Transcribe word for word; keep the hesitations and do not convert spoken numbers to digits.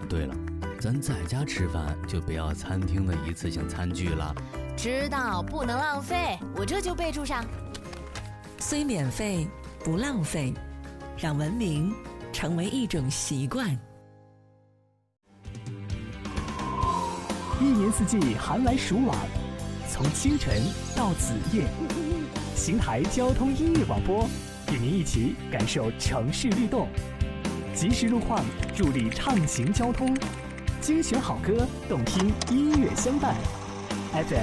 对了，咱在家吃饭就不要餐厅的一次性餐具了。 知道，不能浪费，我这就备注上。 虽免费，不浪费，让文明成为一种习惯。 一年四季寒来暑往，从清晨到子夜，邢台交通音乐广播与您一起感受城市律动，及时路况助力畅行交通，精选好歌，动听音乐相伴。F M